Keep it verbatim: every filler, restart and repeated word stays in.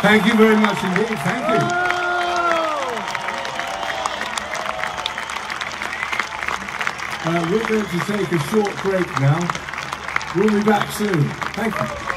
Thank you very much indeed. Thank you. Uh, we're going to take a short break now. We'll be back soon. Thank you.